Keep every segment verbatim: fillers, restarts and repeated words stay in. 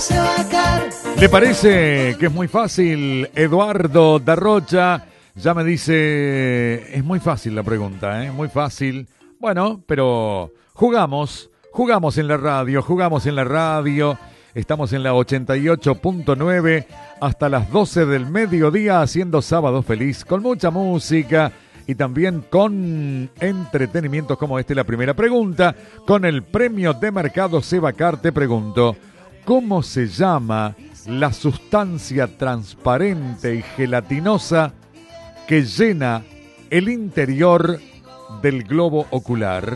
Sebacar. ¿Le parece que es muy fácil? Eduardo Darrocha ya me dice, es muy fácil la pregunta, ¿eh? Muy fácil. Bueno, pero jugamos, jugamos en la radio, jugamos en la radio. Estamos en la ochenta y ocho punto nueve hasta las doce del mediodía haciendo sábado feliz con mucha música y también con entretenimientos como este. La primera pregunta, con el premio de mercado Sebacar, te pregunto, ¿cómo se llama la sustancia transparente y gelatinosa que llena el interior del globo ocular?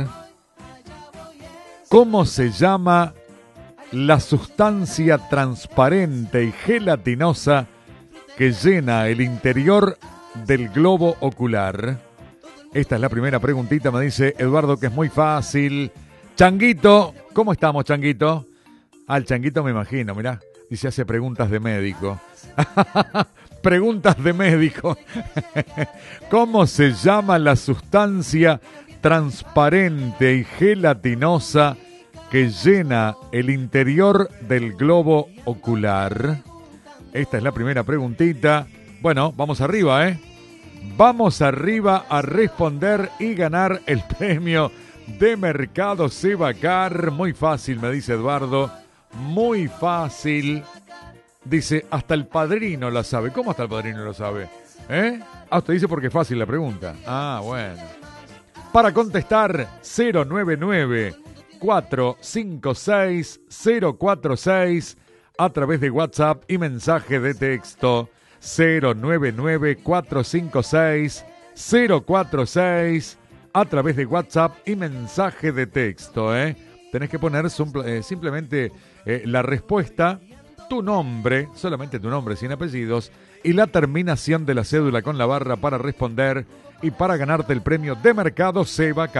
¿Cómo se llama la sustancia transparente y gelatinosa que llena el interior del globo ocular? Esta es la primera preguntita, me dice Eduardo, que es muy fácil. Changuito, ¿cómo estamos, Changuito? Al Changuito me imagino, mirá, dice, hace preguntas de médico. Preguntas de médico. ¿Cómo se llama la sustancia transparente y gelatinosa que llena el interior del globo ocular? Esta es la primera preguntita. Bueno, vamos arriba, ¿eh? Vamos arriba a responder y ganar el premio de mercado Sebacar. Muy fácil, me dice Eduardo. Muy fácil. Dice, hasta el padrino la sabe. ¿Cómo hasta el padrino lo sabe? ¿Eh? Ah, usted dice porque es fácil la pregunta. Ah, bueno. Para contestar, cero nueve nueve cuatro cinco seis cero cuatro seis a través de WhatsApp y mensaje de texto. Cero nueve nueve cuatro cinco seis cero cuatro seis a través de WhatsApp y mensaje de texto, ¿eh? Tenés que poner simple, eh, simplemente eh, la respuesta, tu nombre, solamente tu nombre sin apellidos, y la terminación de la cédula con la barra para responder y para ganarte el premio de mercado Sebacar.